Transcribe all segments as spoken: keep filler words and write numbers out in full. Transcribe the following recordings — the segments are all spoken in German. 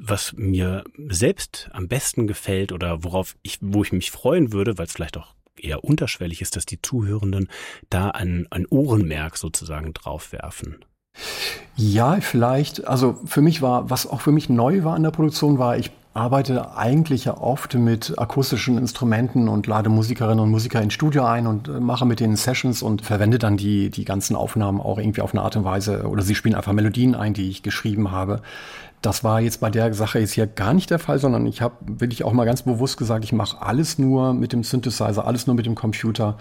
was mir selbst am besten gefällt oder worauf ich, wo ich mich freuen würde, weil es vielleicht auch eher unterschwellig ist, dass die Zuhörenden da ein, ein Ohrenmerk sozusagen draufwerfen. Ja, vielleicht. Also für mich war, was auch für mich neu war in der Produktion, war, ich arbeite eigentlich ja oft mit akustischen Instrumenten und lade Musikerinnen und Musiker ins Studio ein und mache mit denen Sessions und verwende dann die, die ganzen Aufnahmen auch irgendwie auf eine Art und Weise, oder sie spielen einfach Melodien ein, die ich geschrieben habe. Das war jetzt bei der Sache jetzt hier gar nicht der Fall, sondern ich habe wirklich auch mal ganz bewusst gesagt, ich mache alles nur mit dem Synthesizer, alles nur mit dem Computer.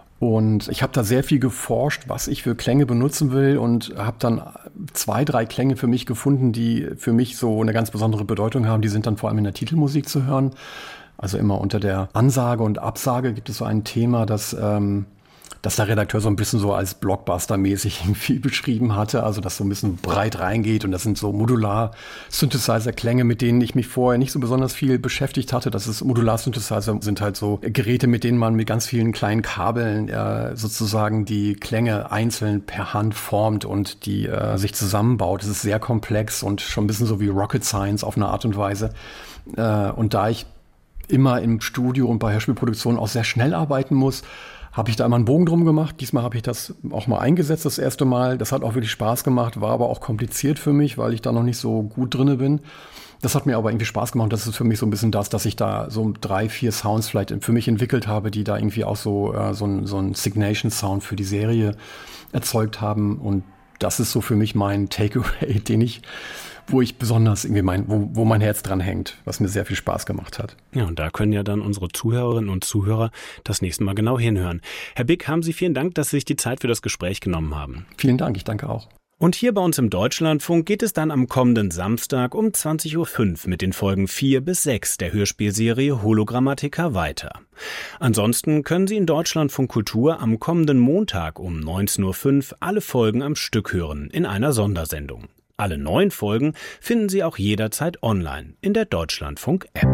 Und ich habe da sehr viel geforscht, was ich für Klänge benutzen will, und habe dann zwei, drei Klänge für mich gefunden, die für mich so eine ganz besondere Bedeutung haben. Die sind dann vor allem in der Titelmusik zu hören. Also immer unter der Ansage und Absage gibt es so ein Thema, das ähm, dass der Redakteur so ein bisschen so als Blockbuster-mäßig irgendwie beschrieben hatte, also das so ein bisschen breit reingeht, und das sind so Modular-Synthesizer-Klänge, mit denen ich mich vorher nicht so besonders viel beschäftigt hatte. Das ist Modular-Synthesizer, sind halt so Geräte, mit denen man mit ganz vielen kleinen Kabeln äh, sozusagen die Klänge einzeln per Hand formt und die äh, sich zusammenbaut. Das ist sehr komplex und schon ein bisschen so wie Rocket Science auf eine Art und Weise. Äh, und da ich immer im Studio und bei Hörspielproduktionen auch sehr schnell arbeiten muss, habe ich da immer einen Bogen drum gemacht. Diesmal habe ich das auch mal eingesetzt, das erste Mal. Das hat auch wirklich Spaß gemacht, war aber auch kompliziert für mich, weil ich da noch nicht so gut drinne bin. Das hat mir aber irgendwie Spaß gemacht. Das ist für mich so ein bisschen das, dass ich da so drei, vier Sounds vielleicht für mich entwickelt habe, die da irgendwie auch so, äh, so ein, so ein Signation-Sound für die Serie erzeugt haben. Und das ist so für mich mein Takeaway, den ich wo ich besonders irgendwie mein, wo, wo mein Herz dran hängt, was mir sehr viel Spaß gemacht hat. Ja, und da können ja dann unsere Zuhörerinnen und Zuhörer das nächste Mal genau hinhören. Herr Bick, haben Sie vielen Dank, dass Sie sich die Zeit für das Gespräch genommen haben. Vielen Dank, ich danke auch. Und hier bei uns im Deutschlandfunk geht es dann am kommenden Samstag um zwanzig Uhr fünf mit den Folgen vier bis sechs der Hörspielserie Hologrammatica weiter. Ansonsten können Sie in Deutschlandfunk Kultur am kommenden Montag um neunzehn Uhr fünf alle Folgen am Stück hören in einer Sondersendung. Alle neuen Folgen finden Sie auch jederzeit online in der Deutschlandfunk-App.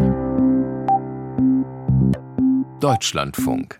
Deutschlandfunk.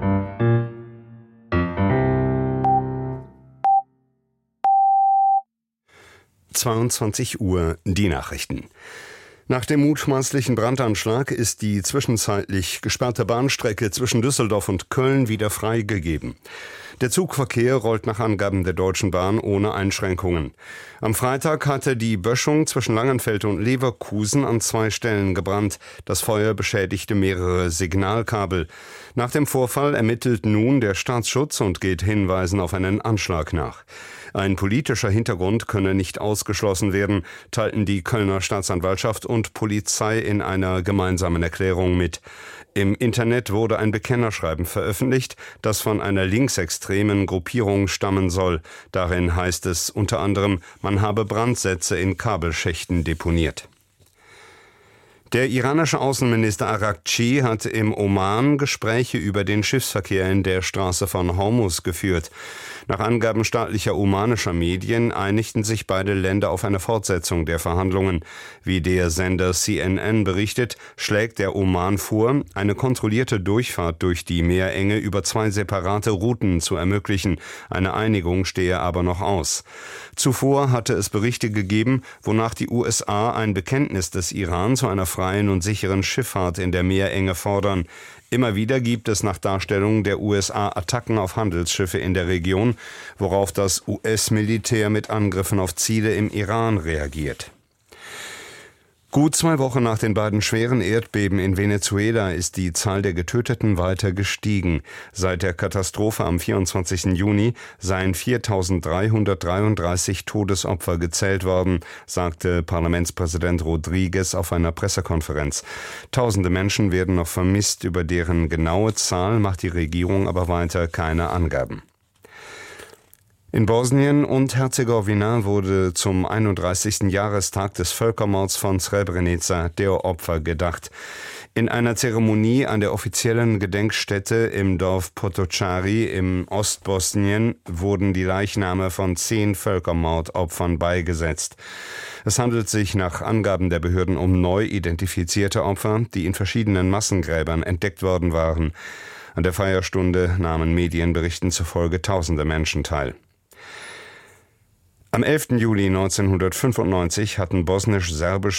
zweiundzwanzig Uhr, die Nachrichten. Nach dem mutmaßlichen Brandanschlag ist die zwischenzeitlich gesperrte Bahnstrecke zwischen Düsseldorf und Köln wieder freigegeben. Der Zugverkehr rollt nach Angaben der Deutschen Bahn ohne Einschränkungen. Am Freitag hatte die Böschung zwischen Langenfeld und Leverkusen an zwei Stellen gebrannt. Das Feuer beschädigte mehrere Signalkabel. Nach dem Vorfall ermittelt nun der Staatsschutz und geht Hinweisen auf einen Anschlag nach. Ein politischer Hintergrund könne nicht ausgeschlossen werden, teilten die Kölner Staatsanwaltschaft und Polizei in einer gemeinsamen Erklärung mit. Im Internet wurde ein Bekennerschreiben veröffentlicht, das von einer linksextremen Gruppierung stammen soll. Darin heißt es unter anderem, man habe Brandsätze in Kabelschächten deponiert. Der iranische Außenminister Araghchi hat im Oman Gespräche über den Schiffsverkehr in der Straße von Hormuz geführt. Nach Angaben staatlicher omanischer Medien einigten sich beide Länder auf eine Fortsetzung der Verhandlungen. Wie der Sender C N N berichtet, schlägt der Oman vor, eine kontrollierte Durchfahrt durch die Meerenge über zwei separate Routen zu ermöglichen. Eine Einigung stehe aber noch aus. Zuvor hatte es Berichte gegeben, wonach die U S A ein Bekenntnis des Iran zu einer freien und sicheren Schifffahrt in der Meerenge fordern. Immer wieder gibt es nach Darstellung der U S A Attacken auf Handelsschiffe in der Region, worauf das U S-Militär mit Angriffen auf Ziele im Iran reagiert. Gut zwei Wochen nach den beiden schweren Erdbeben in Venezuela ist die Zahl der Getöteten weiter gestiegen. Seit der Katastrophe am vierundzwanzigsten Juni seien viertausenddreihundertdreiunddreißig Todesopfer gezählt worden, sagte Parlamentspräsident Rodriguez auf einer Pressekonferenz. Tausende Menschen werden noch vermisst, über deren genaue Zahl macht die Regierung aber weiter keine Angaben. In Bosnien und Herzegowina wurde zum einunddreißigsten Jahrestag des Völkermords von Srebrenica der Opfer gedacht. In einer Zeremonie an der offiziellen Gedenkstätte im Dorf Potocari im Ostbosnien wurden die Leichname von zehn Völkermordopfern beigesetzt. Es handelt sich nach Angaben der Behörden um neu identifizierte Opfer, die in verschiedenen Massengräbern entdeckt worden waren. An der Feierstunde nahmen Medienberichten zufolge tausende Menschen teil. Am elften Juli neunzehnhundertfünfundneunzig hatten bosnisch-serbische